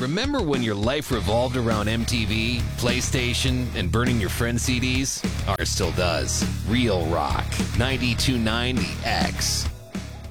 Remember when your life revolved around MTV, PlayStation, and burning your friends' CDs? Ours still does. Real Rock, 92.9 The X.